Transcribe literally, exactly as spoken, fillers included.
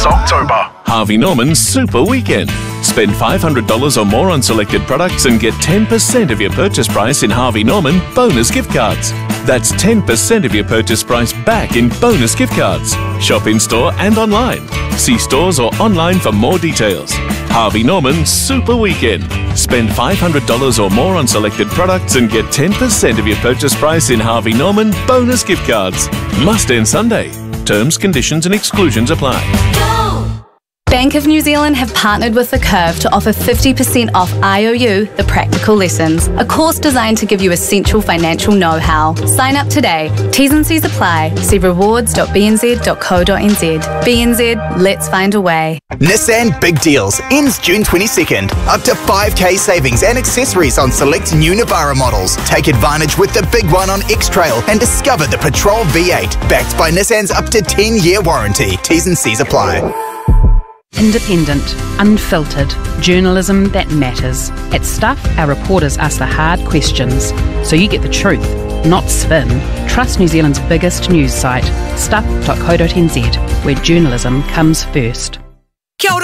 October. Harvey Norman Super Weekend. Spend five hundred dollars or more on selected products and get ten percent of your purchase price in Harvey Norman bonus gift cards. That's ten percent of your purchase price back in bonus gift cards. Shop in-store and online. See stores or online for more details. Harvey Norman Super Weekend. Spend five hundred dollars or more on selected products and get ten percent of your purchase price in Harvey Norman bonus gift cards. Must end Sunday. Terms, conditions and exclusions apply. Bank of New Zealand have partnered with The Curve to offer fifty percent off I O U, The Practical Lessons, a course designed to give you essential financial know-how. Sign up today. T's and C's apply. See rewards dot b n z dot co dot n z. B N Z, let's find a way. Nissan Big Deals ends June twenty-second. Up to five K savings and accessories on select new Navara models. Take advantage with the big one on X-Trail and discover the Patrol V eight, backed by Nissan's up to ten year warranty. T's and C's apply. Independent, unfiltered, journalism that matters. At Stuff, our reporters ask the hard questions, so you get the truth, not spin. Trust New Zealand's biggest news site, stuff dot co dot n z, where journalism comes first.